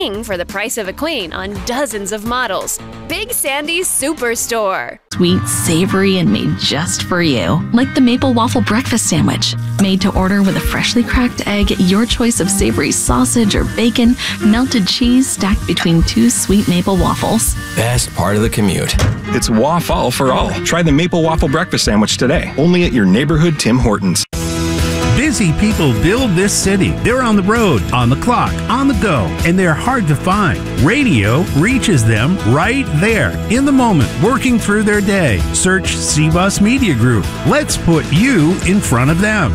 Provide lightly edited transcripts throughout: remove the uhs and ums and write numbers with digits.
for the price of a queen on dozens of models. Big Sandy's Superstore. Sweet, savory, and made just for you. Like the Maple Waffle Breakfast Sandwich. Made to order with a freshly cracked egg, your choice of savory sausage or bacon, melted cheese stacked between two sweet maple waffles. Best part of the commute. It's waffle for all. Try the Maple Waffle Breakfast Sandwich today. Only at your neighborhood Tim Hortons. Busy people build this city. They're on the road, on the clock, on the go, and they're hard to find. Radio reaches them right there, in the moment, working through their day. Search CBUS Media Group. Let's put you in front of them.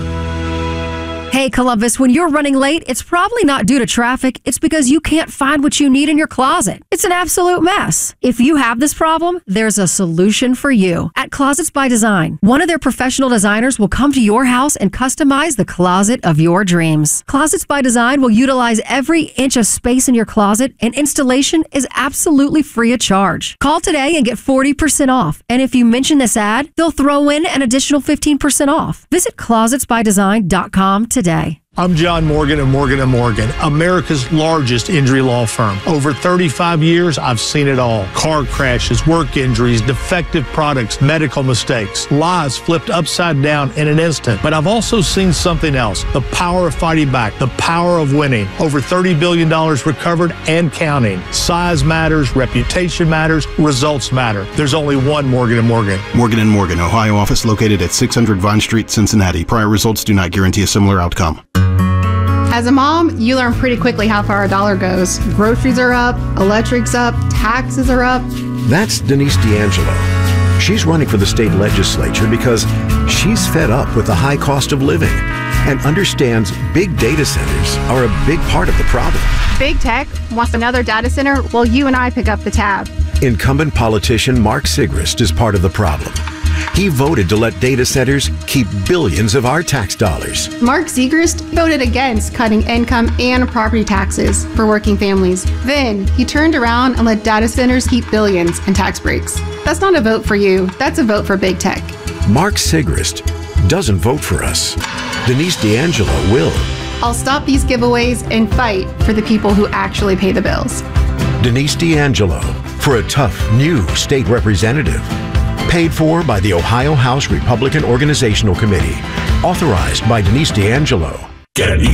Hey, Columbus, when you're running late, it's probably not due to traffic. It's because you can't find what you need in your closet. It's an absolute mess. If you have this problem, there's a solution for you. At Closets by Design, one of their professional designers will come to your house and customize the closet of your dreams. Closets by Design will utilize every inch of space in your closet, and installation is absolutely free of charge. Call today and get 40% off. And if you mention this ad, they'll throw in an additional 15% off. Visit closetsbydesign.com today. I'm John Morgan of Morgan & Morgan, America's largest injury law firm. Over 35 years, I've seen it all. Car crashes, work injuries, defective products, medical mistakes, lives flipped upside down in an instant. But I've also seen something else, the power of fighting back, the power of winning. Over $30 billion recovered and counting. Size matters, reputation matters, results matter. There's only one Morgan & Morgan. Morgan & Morgan, Ohio office located at 600 Vine Street, Cincinnati. Prior results do not guarantee a similar outcome. As a mom, you learn pretty quickly how far a dollar goes. Groceries are up, electric's up, taxes are up. That's Denise D'Angelo. She's running for the state legislature because she's fed up with the high cost of living and understands big data centers are a big part of the problem. Big tech wants another data center while you and I pick up the tab. Incumbent politician Mark Sigrist is part of the problem. He voted to let data centers keep billions of our tax dollars. Mark Sigrist voted against cutting income and property taxes for working families. Then he turned around and let data centers keep billions in tax breaks. That's not a vote for you. That's a vote for big tech. Mark Sigrist doesn't vote for us. Denise D'Angelo will. I'll stop these giveaways and fight for the people who actually pay the bills. Denise D'Angelo for a tough new state representative. Paid for by the Ohio House Republican Organizational Committee. Authorized by Denise D'Angelo. Get